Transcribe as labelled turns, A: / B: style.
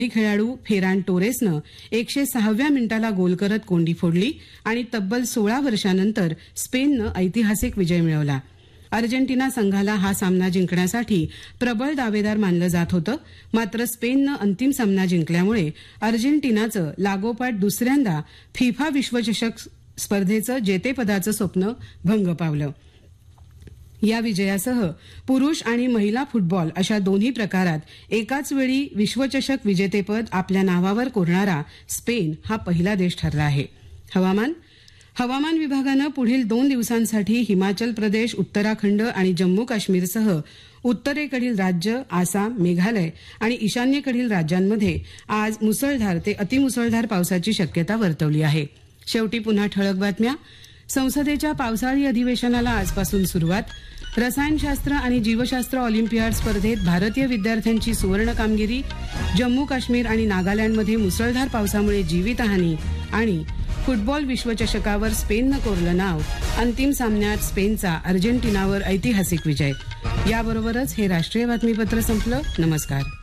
A: खेळाडू फेरान टोरेसनं 106व्या मिनिटाला गोल करत कोंडी फोडली आणि तब्बल 16 वर्षांनंतर स्पेननं ऐतिहासिक विजय मिळवला. अर्जेंटिना संघाला हा सामना जिंकण्यासाठी प्रबळ दावेदार मानलं जात होतं. मात्र स्पेननं अंतिम सामना जिंकल्यामुळे अर्जेंटिनाचं लागोपाठ दुसऱ्यांदा फिफा विश्वचषक स्पर्धेचं जेतेपदाचं स्वप्न भंग पावलं. या विजयासह पुरुष आणि महिला फुटबॉल अशा दोन्ही प्रकारात एकाच वेळी विश्वचषक विजेतेपद आपल्या नावावर कोरणारा स्पेन हा पहिला देश ठरला आहे. हवामान विभागानं पुढील 2 दिवसांसाठी हिमाचल प्रदेश, उत्तराखंड आणि जम्मू काश्मीरसह उत्तरेकडील राज्य, आसाम, मेघालय आणि ईशान्येकडील राज्यांमध्ये आज मुसळधार ते अतिमुसळधार पावसाची शक्यता वर्तवली आहे. शेवटी पुन्हा ठळक बातम्या. संसदेच्या पावसाळी अधिवेशनाला आजपासून सुरुवात. रसायनशास्त्र आणि जीवशास्त्र ऑलिम्पियाड स्पर्धेत भारतीय विद्यार्थ्यांची सुवर्ण कामगिरी. जम्मू काश्मीर आणि नागालँडमध्ये मुसळधार पावसामुळे जीवितहानी. आणि फुटबॉल विश्वचषकावर स्पेननं कोरलं नाव. अंतिम सामन्यात स्पेनचा अर्जेंटिनावर ऐतिहासिक विजय. याबरोबरच हे राष्ट्रीय बातमीपत्र संपलं. नमस्कार.